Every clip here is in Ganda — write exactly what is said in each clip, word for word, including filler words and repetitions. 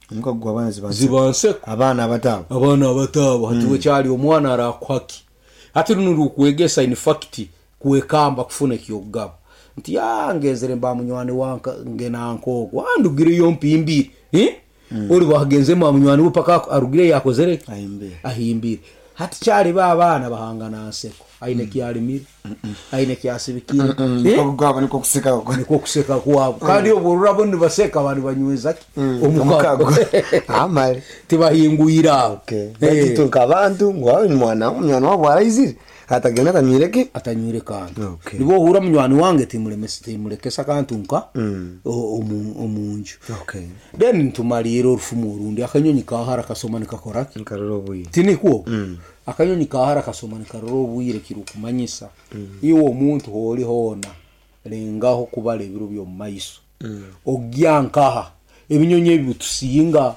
mukagwa abana zibanse zibanse abana abatabo abana abatabo hatiwe mm. cyali omwana arakwaki ati nuru kuegesa in fact kuekamba kufuna kiyogaba nti yangezere mba munywani wanka ngena nkoko andugire yompi imbiri eh mm. uri bagenze mu munywani upaka arugire yakozere ahimbire ahimbire hati cyali ba abana bahangana anseko aine mm. kyalimira aine kyasibikira niko gwabo niko kuseka kwa niko kuseka kwabo kandi oburura bone baseka abantu banyweza omukago amali tibahinguyira okay bagitunka abantu ngo ni mwana umwana wabo arayizire atagenda tamyireke atanyire kandi nibo hura munywani wange timuremese timurekesa kantunka omunju okay then ntumaliro rufumu rundi akanyonyi kahara kasoma nikakora nkaroro buyi tiniko akanyonyi kahara kasoma nikaroro buyire kirukumanyisa iyo omuntu holi hona lengaho kubale biro byo maiso ogyankaha ebinyonyi bibutusinga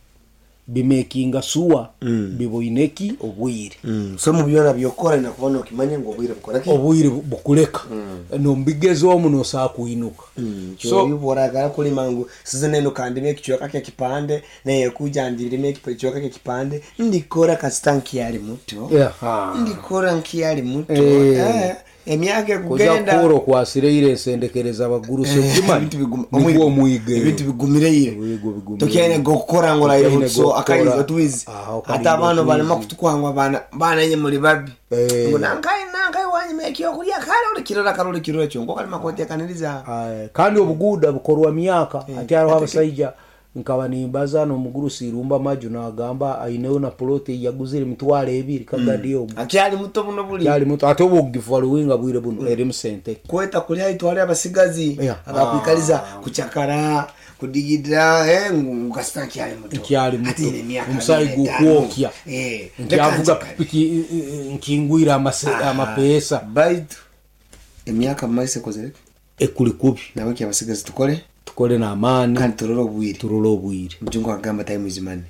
bimekinga suwa mm. biboineki obwire mm. so mu byona byokora na kubona ukimanye ngo obwire bukora ki obwire bukuleka mm. no mbigezo omuno sa kuinuka mm. so yuboragara kuri mangu sizene no kandi meki cyoka ke kipande ne kujandire meki cyoka ke kipande ndikora kastanki yali muto yeah. ndikora nkiyali muto eh, eh. emyaka kugenda kuro kwasire ile sendekereza abaguru se kumani nibwo muige ibintu bigumire ile tokene gokora ngora ile so akayizo twizi hata abantu bana makutukwangwa abana bana nye muri babi ngo nankai nankai wanyi mekiyo kuriya kale uri kirora karori kirora cyongo kali makote kaniriza kandi obuguda bukorwa myaka ati aro abasayija nkaba nimbaza no muguru sirumba maju nagamba aineho na plote yaguzire mitwale ebiri kagadiyo akyali muto buno buli yali muto atobo gifalo winga bwire buno eri sente kweta kuri ayitwale abasigazi agakwikaliza kuchakara kudigidra eh ngastanki yali muto kyali muto umusayi gukwokya eh ndavuga piki nkingwira amapesa baitu emyaka maise kozere ekuli kubi nawe kyabasigazi tukole tukole na amani kandi turoro bwire turoro bwire mjungo agamba time is money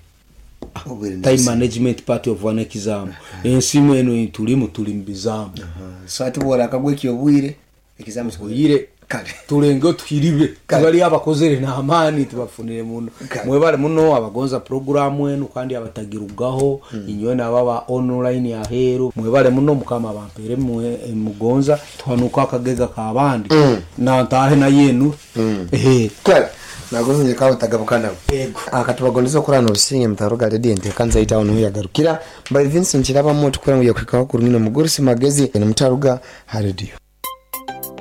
time management part of one exam ensimu eno intulimu tulimbizamu so atubora akagwe kiyo bwire exam sikuyire kale tulengo twiribe tubali abakozere na amani tubafunire muno mwebale muno abagonza program enu kandi abatagirugaho mm. inywe nababa online ya hero mwebale muno mukama bampere mugonza twanuka akagega ka bandi mm. na ntahe na yenu mm. ehe kale nagoze nyekaho tagabukana yego akatubagoniza kurana ubusinge mutaroga radiant kanza itawo no yagarukira by Vincent kiraba moto kuranguye kwikaho kurumino mugurisi magezi ni mutaruga ha radio.